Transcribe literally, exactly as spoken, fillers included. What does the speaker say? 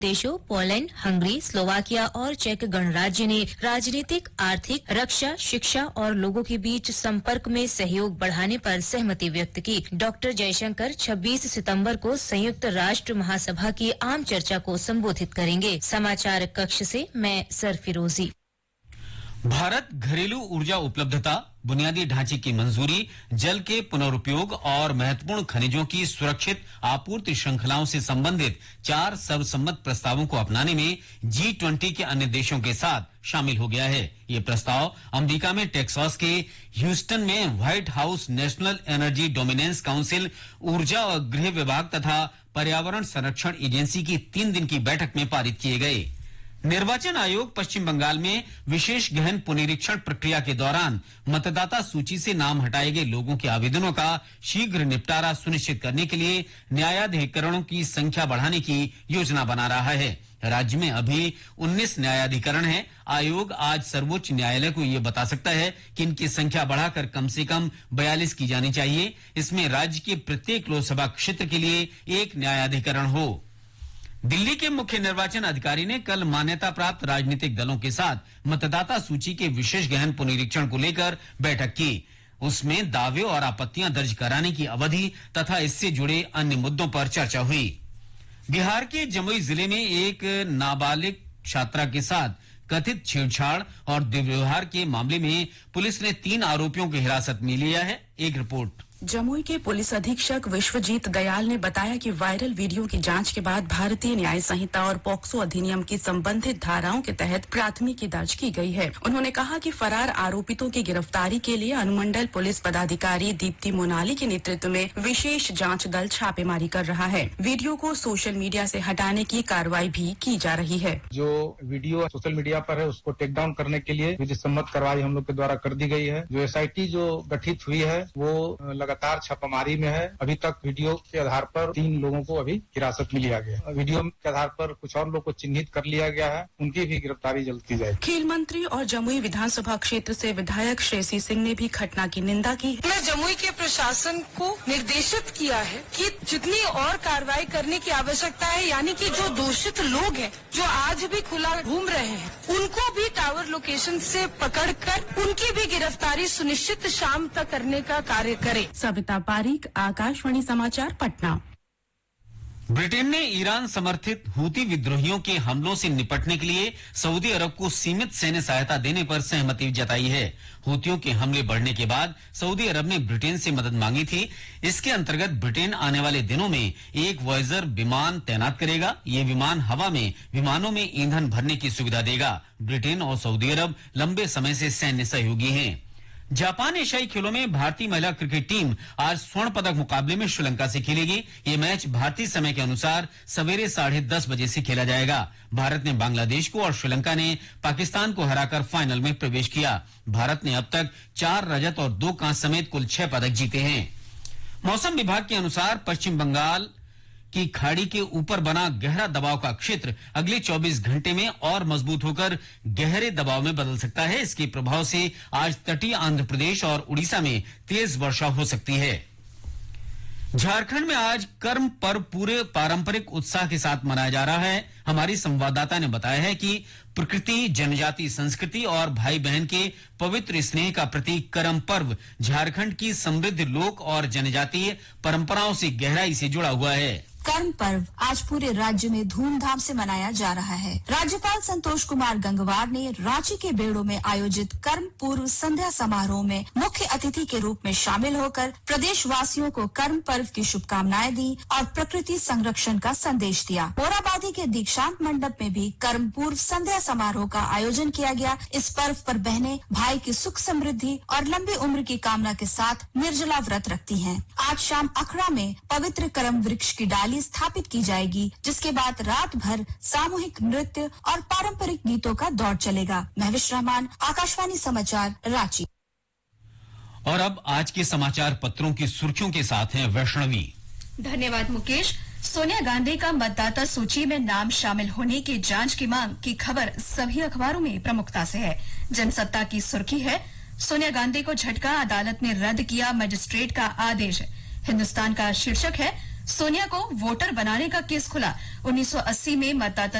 देशों Poland, Hungary, Slovakia और check गणराज्य ने राजनीतिक, आर्थिक, रक्षा, शिक्षा और लोगों के बीच संपर्क में सहयोग बढ़ाने पर सहमति व्यक्त की। डॉक्टर जयशंकर छब्बीस सितंबर को संयुक्त राष्ट्र महासभा की आम चर्चा को संबोधित करेंगे। समाचार कक्ष से मैं सरफिरोजी। भारत घरेलू ऊर्जा उपलब्धता, बुनियादी ढांचे की मंजूरी, जल के पुनरुपयोग और महत्वपूर्ण खनिजों की सुरक्षित आपूर्ति श्रृंखलाओं से संबंधित चार सर्वसम्मत प्रस्तावों को अपनाने में जी ट्वेंटी के अन्य देशों के साथ शामिल हो गया है। ये प्रस्ताव अमेरिका में टेक्सास के ह्यूस्टन में white house national energy dominance council, ऊर्जा और गृह विभाग तथा पर्यावरण संरक्षण एजेंसी की तीन दिन की बैठक में पारित किए गए। निर्वाचन आयोग पश्चिम बंगाल में विशेष गहन पुनरीक्षण प्रक्रिया के दौरान मतदाता सूची से नाम हटाए गए लोगों के आवेदनों का शीघ्र निपटारा सुनिश्चित करने के लिए न्यायाधिकरणों की संख्या बढ़ाने की योजना बना रहा है। राज्य में अभी उन्नीस न्यायाधिकरण हैं। आयोग आज सर्वोच्च न्यायालय को ये बता सकता है कि इनकी संख्या बढ़ाकर कम से कम बयालीस की जानी चाहिए। इसमें राज्य के प्रत्येक लोकसभा क्षेत्र के लिए एक न्यायाधिकरण हो। दिल्ली के मुख्य निर्वाचन अधिकारी ने कल मान्यता प्राप्त राजनीतिक दलों के साथ मतदाता सूची के विशेष गहन पुनरीक्षण को लेकर बैठक की। उसमें दावे और आपत्तियां दर्ज कराने की अवधि तथा इससे जुड़े अन्य मुद्दों पर चर्चा हुई। बिहार के जमुई जिले में एक नाबालिग छात्रा के साथ कथित छेड़छाड़ और दुर्व्यवहार के मामले में पुलिस ने तीन आरोपियों को हिरासत में लिया है। एक रिपोर्ट। जमुई के पुलिस अधीक्षक विश्वजीत दयाल ने बताया कि वायरल वीडियो की जांच के बाद भारतीय न्याय संहिता और पॉक्सो अधिनियम की संबंधित धाराओं के तहत प्राथमिकी दर्ज की गई है। उन्होंने कहा कि फरार आरोपितों की गिरफ्तारी के लिए अनुमंडल पुलिस पदाधिकारी दीप्ति मोनाली के नेतृत्व में विशेष जांच दल छापेमारी कर रहा है। वीडियो को सोशल मीडिया से हटाने की कार्रवाई भी की जा रही है। जो वीडियो सोशल मीडिया पर है उसको टेक डाउन करने के लिए विधि सम्मत कार्रवाई हम लोग के द्वारा कर दी गई है। जो एस आई टी जो गठित हुई है वो लगातार छापामारी में है। अभी तक वीडियो के आधार पर तीन लोगों को अभी हिरासत में लिया गया। वीडियो के आधार पर कुछ और लोग को चिन्हित कर लिया गया है, उनकी भी गिरफ्तारी जल्द की जाएगी। खेल मंत्री और जमुई विधानसभा क्षेत्र से विधायक श्रेयसी सिंह ने भी घटना की निंदा की। मैं जमुई के प्रशासन को निर्देशित किया है कि जितनी और कार्रवाई करने की आवश्यकता है, यानी कि जो दोषित लोग हैं जो आज भी खुला घूम रहे हैं, उनको भी टावर लोकेशन से पकड़कर उनकी भी गिरफ्तारी सुनिश्चित शाम तक करने का कार्य करे। सविता पारीक, आकाशवाणी समाचार, पटना। ब्रिटेन ने ईरान समर्थित हूती विद्रोहियों के हमलों से निपटने के लिए सऊदी अरब को सीमित सैन्य सहायता देने पर सहमति जताई है। हूतियों के हमले बढ़ने के बाद सऊदी अरब ने ब्रिटेन से मदद मांगी थी। इसके अंतर्गत ब्रिटेन आने वाले दिनों में एक वॉयजर विमान तैनात करेगा। ये विमान हवा में विमानों में ईंधन भरने की सुविधा देगा। ब्रिटेन और सऊदी अरब लंबे समय से सैन्य सहयोगी हैं। जापान एशियाई खेलों में भारतीय महिला क्रिकेट टीम आज स्वर्ण पदक मुकाबले में श्रीलंका से खेलेगी। ये मैच भारतीय समय के अनुसार सवेरे साढ़े दस बजे से खेला जाएगा। भारत ने बांग्लादेश को और श्रीलंका ने पाकिस्तान को हराकर फाइनल में प्रवेश किया। भारत ने अब तक चार रजत और दो कांस्य समेत कुल छह पदक जीते हैं। मौसम विभाग के अनुसार पश्चिम बंगाल की खाड़ी के ऊपर बना गहरा दबाव का क्षेत्र अगले चौबीस घंटे में और मजबूत होकर गहरे दबाव में बदल सकता है। इसके प्रभाव से आज तटीय आंध्र प्रदेश और उड़ीसा में तेज वर्षा हो सकती है। झारखंड में आज कर्म पर्व पूरे पारंपरिक उत्साह के साथ मनाया जा रहा है। हमारी संवाददाता ने बताया है कि प्रकृति, जनजाति संस्कृति और भाई बहन के पवित्र स्नेह का प्रतीक कर्म पर्व झारखंड की समृद्ध लोक और जनजातीय परंपराओं से गहराई से जुड़ा हुआ है। कर्म पर्व आज पूरे राज्य में धूमधाम से मनाया जा रहा है। राज्यपाल संतोष कुमार गंगवार ने रांची के बेड़ो में आयोजित कर्म पूर्व संध्या समारोह में मुख्य अतिथि के रूप में शामिल होकर प्रदेश वासियों को कर्म पर्व की शुभकामनाएं दी और प्रकृति संरक्षण का संदेश दिया। मोराबादी के दीक्षांत मंडप में भी कर्म पूर्व संध्या समारोह का आयोजन किया गया। इस पर्व पर बहनें भाई की सुख समृद्धि और लंबी उम्र की कामना के साथ निर्जला व्रत रखती हैं। आज शाम अखड़ा में पवित्र कर्म वृक्ष की डाली स्थापित की जाएगी, जिसके बाद रात भर सामूहिक नृत्य और पारंपरिक गीतों का दौर चलेगा। महविश रहमान, आकाशवाणी समाचार, रांची। और अब आज के समाचार पत्रों की सुर्खियों के साथ हैं वैष्णवी। धन्यवाद मुकेश। सोनिया गांधी का मतदाता सूची में नाम शामिल होने की जांच की मांग की खबर सभी अखबारों में प्रमुखता से है। जनसत्ता की सुर्खी है, सोनिया गांधी को झटका, अदालत ने रद्द किया मजिस्ट्रेट का आदेश। हिन्दुस्तान का शीर्षक है, सोनिया को वोटर बनाने का केस खुला। उन्नीस सौ अस्सी में मतदाता